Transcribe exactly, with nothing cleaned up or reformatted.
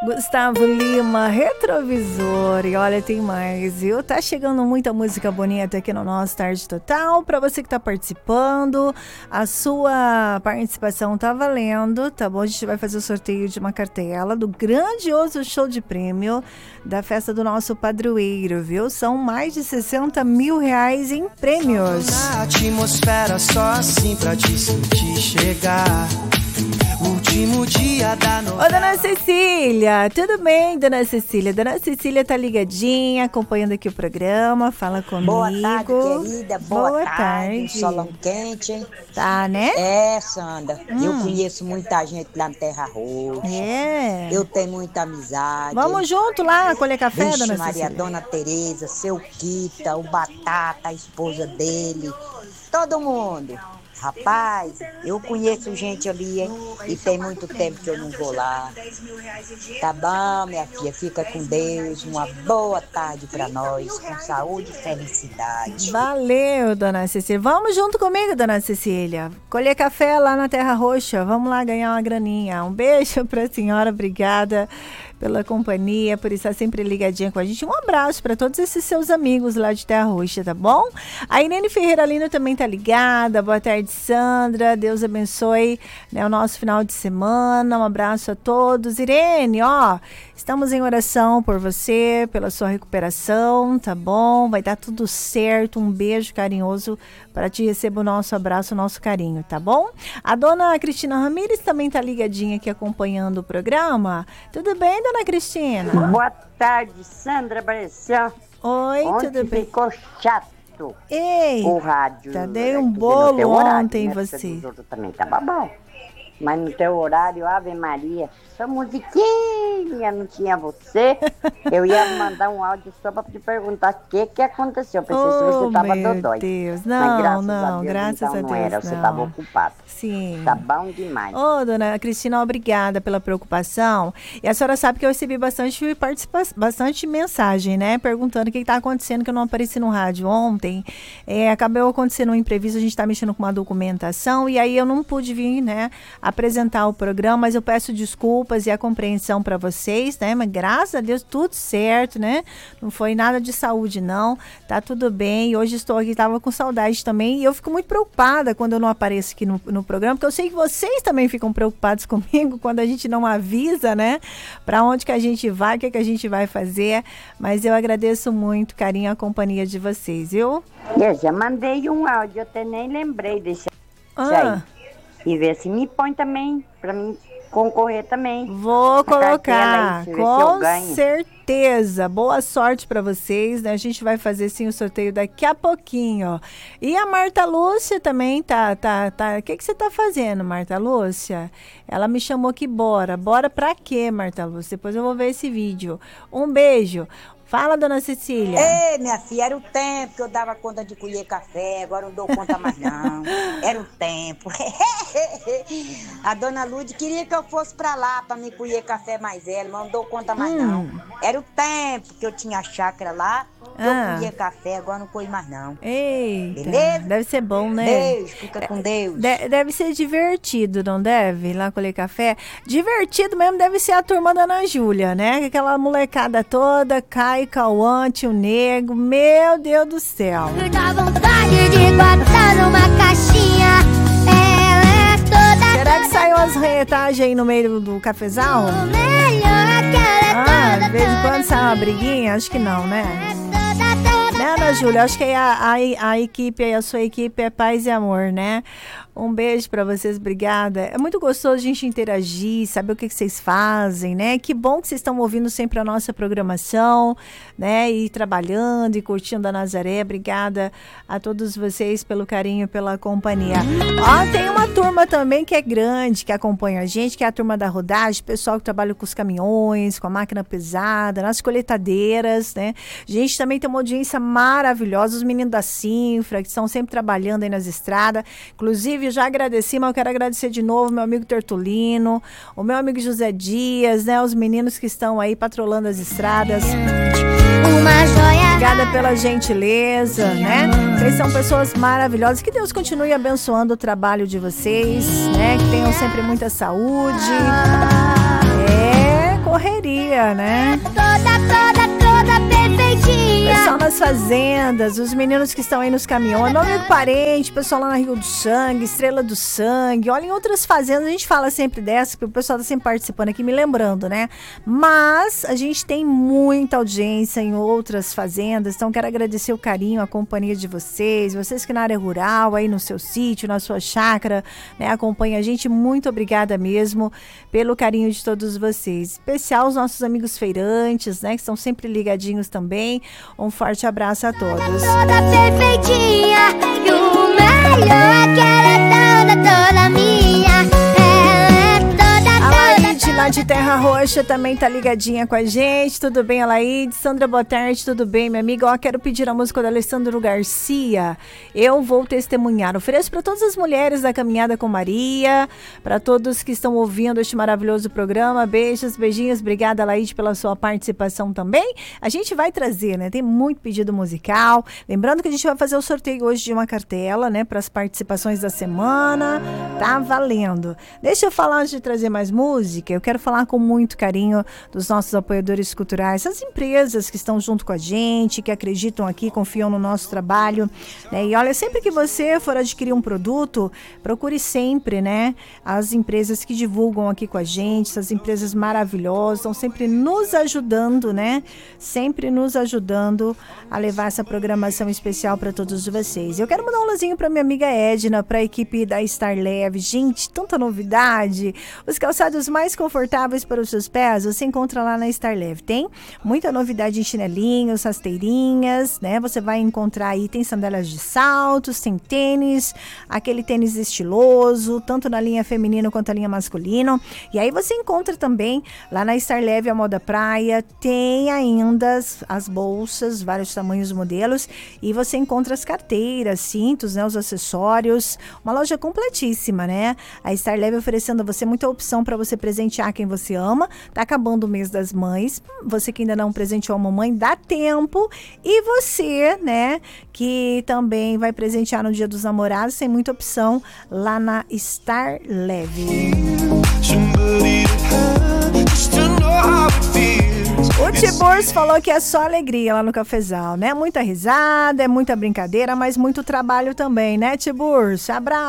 Gustavo Lima, Retrovisor. E olha, tem mais, viu? Tá chegando muita música bonita aqui no nosso Tarde Total. Pra você que tá participando, a sua participação tá valendo, tá bom? A gente vai fazer o sorteio de uma cartela do grandioso show de prêmio da festa do nosso padroeiro, viu? São mais de sessenta mil reais em prêmios. Na atmosfera só assim pra te sentir chegar. Último dia da novela. Ô, dona Cecília, tudo bem, dona Cecília? Dona Cecília tá ligadinha, acompanhando aqui o programa, fala comigo. Boa tarde, querida, boa, boa tarde. tarde. Solão quente, hein? Tá, né? É, Sandra, Hum. eu conheço muita gente lá no Terra Roxa. É. Eu tenho muita amizade. Vamos junto lá colher café, Vixe, dona Maria, Cecília? Dona Tereza, seu Quita, o Batata, a esposa dele, todo mundo. Rapaz, eu conheço gente ali, hein? E tem muito tempo que eu não vou lá. Tá bom, minha filha, fica com Deus. Uma boa tarde pra nós, com saúde e felicidade. Valeu, dona Cecília. Vamos junto comigo, dona Cecília. Colher café lá na Terra Roxa. Vamos lá ganhar uma graninha. Um beijo pra senhora, obrigada pela companhia, por estar sempre ligadinha com a gente. Um abraço para todos esses seus amigos lá de Terra Roxa, tá bom? A Irene Ferreira Lino também tá ligada. Boa tarde, Sandra. Deus abençoe, né, o nosso final de semana. Um abraço a todos. Irene, ó, estamos em oração por você, pela sua recuperação, tá bom? Vai dar tudo certo. Um beijo carinhoso para te receber o nosso abraço, o nosso carinho, tá bom? A dona Cristina Ramires também tá ligadinha aqui acompanhando o programa. Tudo bem, dona Cristina? Boa tarde, Sandra Brescian. Oi, Ontem tudo bem? ficou chato Ei, o rádio. tá, dei um Quer dizer, bolo no teu horário, ontem, né? você. Porque dos outros também tava bom. Mas no teu horário, Ave Maria, sua musiquinha, não tinha você. Eu ia mandar um áudio só pra te perguntar o que que aconteceu. Eu pensei se Oh, você tava meu dodói. Deus. Mas Não, graças não, a Deus, graças então a não Deus, era, você não. tava ocupado. Sim. Tá bom demais. Ô, dona Cristina, obrigada pela preocupação. E a senhora sabe que eu recebi bastante, participa bastante mensagem, né? Perguntando o que está acontecendo, que eu não apareci no rádio ontem. É, acabou acontecendo um imprevisto, a gente está mexendo com uma documentação e aí eu não pude vir, né, apresentar o programa, mas eu peço desculpas e a compreensão para vocês, né? Mas graças a Deus, tudo certo, né? Não foi nada de saúde, não. Tá tudo bem. Hoje estou aqui, estava com saudade também e eu fico muito preocupada quando eu não apareço aqui no, no programa, porque eu sei que vocês também ficam preocupados comigo quando a gente não avisa, né? Para onde que a gente vai, o que que a gente vai fazer. Mas eu agradeço muito, carinho, a companhia de vocês, viu? Eu já mandei um áudio, eu até nem lembrei desse Ah, aí. E ver se me põe também, pra mim concorrer também. vou colocar, Aí, se ver se eu com ganho. certeza. Boa sorte para vocês, né? A gente vai fazer sim o sorteio daqui a pouquinho, ó. E a Marta Lúcia também tá, tá, tá. O que que você tá fazendo, Marta Lúcia? Ela me chamou aqui, bora. Bora pra quê, Marta Lúcia? Depois eu vou ver esse vídeo. Um beijo. Fala, dona Cecília. Ei, minha filha, era o tempo que eu dava conta de colher café, agora não dou conta mais não. Era o tempo. A dona Lúcia queria que eu fosse pra lá pra me colher café mais ela, mas não dou conta mais Hum. não. Era o tempo que eu tinha a chácara lá, que Ah. eu colhia café, agora não colho mais não. Eita, Beleza? deve ser bom, né? Beijo, fica com Deus. De- deve ser divertido, não deve? Lá colher café. Divertido mesmo deve ser a turma da Ana Júlia, né? Aquela molecada toda, Caio, Cauã, Tio Nego. Meu Deus do céu. Dá vontade de botar numa caixinha. Ela é toda Será que saiu as retagens aí no meio do, do cafezal? melhor que ela é Ah, toda, de vez em toda, quando sai uma briguinha? Acho que não, né? toda, toda. Né, Ana Júlia? Acho que aí a, a, a equipe, aí a sua equipe é paz e amor, né? Um beijo pra vocês, obrigada. É muito gostoso a gente interagir, saber o que, que vocês fazem, né? Que bom que vocês estão ouvindo sempre a nossa programação, né? E trabalhando e curtindo a Nazaré. Obrigada a todos vocês pelo carinho, pela companhia. Ó, tem uma turma também que é grande, que acompanha a gente, que é a turma da rodagem, pessoal que trabalha com os caminhões, com a máquina pesada, nas coletadeiras, né? A gente também tem uma audiência maravilhosa, os meninos da Sinfra, que estão sempre trabalhando aí nas estradas. Inclusive, já agradeci, mas eu quero agradecer de novo meu amigo Tertulino, o meu amigo José Dias, né? Os meninos que estão aí patrolando as estradas. Uma joia. Obrigada pela gentileza, né? Vocês são pessoas maravilhosas. Que Deus continue abençoando o trabalho de vocês, né? Que tenham sempre muita saúde. É correria. dia, né? Toda, toda, toda perfeitinha. Pessoal nas fazendas, os meninos que estão aí nos caminhões, meu amigo parente, pessoal lá na Rio do Sangue, Estrela do Sangue, olha, em outras fazendas, a gente fala sempre dessa, porque o pessoal tá sempre participando aqui, me lembrando, né? Mas a gente tem muita audiência em outras fazendas, então quero agradecer o carinho, a companhia de vocês, vocês que na área rural, aí no seu sítio, na sua chácara, né, acompanha a gente, muito obrigada mesmo pelo carinho de todos vocês, especial os nossos amigos feirantes, né, que estão sempre ligadinhos também. Um forte abraço a todos. Toda perfeitinha, e o melhor é que ela é toda, toda minha. Ela é toda, A toda, Laide, lá de Terra Roxa, também tá ligadinha com a gente. Tudo bem, Alaide? Sandra, boa tarde, tudo bem, minha amiga? Ó, quero pedir a música do Alessandro Garcia. Eu vou testemunhar. Ofereço para todas as mulheres da Caminhada com Maria, para todos que estão ouvindo este maravilhoso programa. Beijos, beijinhos. Obrigada, Laide, pela sua participação também. A gente vai trazer, né? Tem muito pedido musical. Lembrando que a gente vai fazer o sorteio hoje de uma cartela, né? Para as participações da semana. Tá valendo. Deixa eu falar antes de trazer mais música. Eu quero falar com muito carinho dos nossos apoiadores culturais, as empresas que estão junto com a gente, que acreditam aqui, confiam no nosso trabalho, né? E olha, sempre que você for adquirir um produto, procure sempre, né, as empresas que divulgam aqui com a gente, essas empresas maravilhosas, estão sempre nos ajudando, né? Sempre nos ajudando a levar essa programação especial para todos vocês. Eu quero mandar um alôzinho para minha amiga Edna, para a equipe da Star Leve. Gente, tanta novidade! Os calçados mais confortáveis para os seus pés, você encontra lá na Star Leve. Tem muita novidade em chinelinhos, rasteirinhas, né? Você vai encontrar aí, tem sandálias de saltos, tem tênis, aquele tênis estiloso, tanto na linha feminina quanto na linha masculina. E aí você encontra também lá na Star Leve a moda praia, tem ainda as, as bolsas, vários tamanhos, modelos, e você encontra as carteiras, cintos, né, os acessórios, uma loja completíssima, né? A Star Leve oferecendo a você muita opção para você presentear quem você ama. Tá acabando o mês das mães, você que ainda não presenteou a mamãe, dá tempo, e você, né, que também vai presentear no Dia dos Namorados, tem muita opção lá na Star Leve. O Tiburs falou que é só alegria lá no cafezal, né? Muita risada, é muita brincadeira, mas muito trabalho também, né, Tiburs? Abraço.